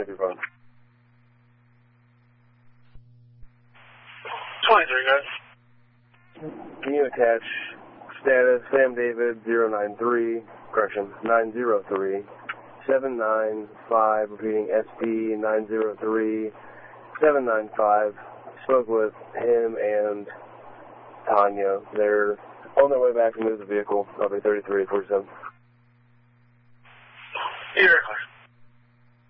23 phone. 23, guys. Can you attach status Sam David 093, correction, 903, 795, repeating SP 903, 795. Spoke with him and Tanya. They're on their way back to move the vehicle, probably 33 47. You're clear.